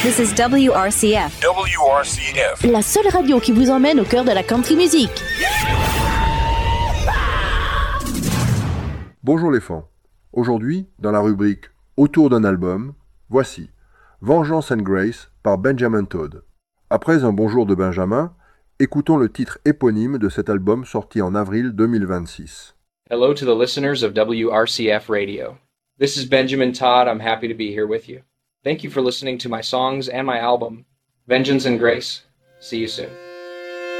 This is WRCF. WRCF. La seule radio qui vous emmène au cœur de la country music. Bonjour les fans. Aujourd'hui, dans la rubrique Autour d'un album, voici Vengeance and Grace par Benjamin Todd. Après un bonjour de Benjamin, écoutons le titre éponyme de cet album sorti en avril 2026. Hello to the listeners of WRCF Radio. This is Benjamin Todd. I'm happy to be here with you. Thank you for listening to my songs and my album, Vengeance and Grace. See you soon.